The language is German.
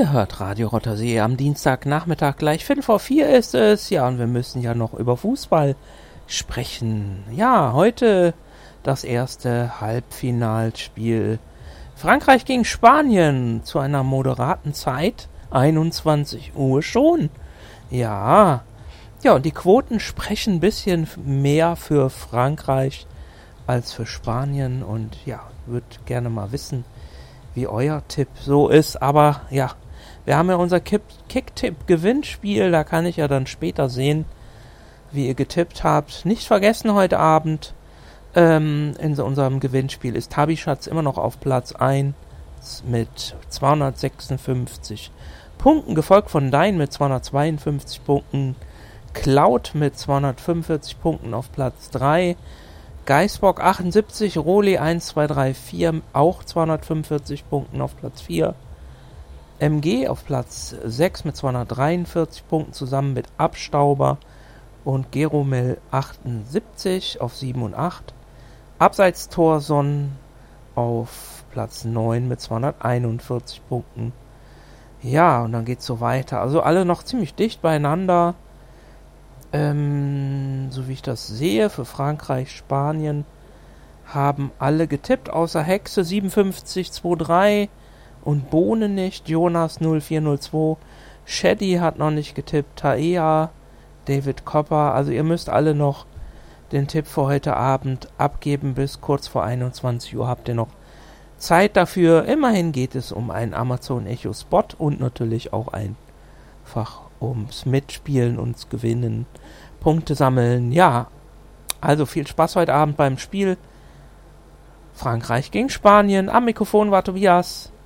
Ihr hört Radio Rottersee am Dienstagnachmittag, gleich 3:45 ist es. Ja, und wir müssen ja noch über Fußball sprechen. Ja, heute das erste Halbfinalspiel. Frankreich gegen Spanien zu einer moderaten Zeit, 21 Uhr schon. Ja, und die Quoten sprechen ein bisschen mehr für Frankreich als für Spanien. Und ja, würde gerne mal wissen, wie euer Tipp so ist. Aber ja, wir haben ja unser Kick-Tipp-Gewinnspiel. Da kann ich ja dann später sehen, wie ihr getippt habt. Nicht vergessen, heute Abend in unserem Gewinnspiel ist Tabischatz immer noch auf Platz 1 mit 256 Punkten, gefolgt von Dein mit 252 Punkten, Cloud mit 245 Punkten auf Platz 3, Geisbock 78, Roli 1, 2, 3, 4, auch 245 Punkten auf Platz 4. MG auf Platz 6 mit 243 Punkten zusammen mit Abstauber und Geromel 78 auf 7 und 8. Abseits Thorson auf Platz 9 mit 241 Punkten. Ja, und dann geht's so weiter. Also alle noch ziemlich dicht beieinander. So wie ich das sehe, für Frankreich, Spanien haben alle getippt, außer Hexe 5723 und Bohne nicht, Jonas 0402, Shaddy hat noch nicht getippt, Taea, David Copper, also ihr müsst alle noch den Tipp für heute Abend abgeben, bis kurz vor 21 Uhr habt ihr noch Zeit dafür. Immerhin geht es um einen Amazon Echo Spot und natürlich auch einfach ums Mitspielen und Gewinnen, Punkte sammeln. Ja, also viel Spaß heute Abend beim Spiel. Frankreich gegen Spanien. Am Mikrofon war Tobias.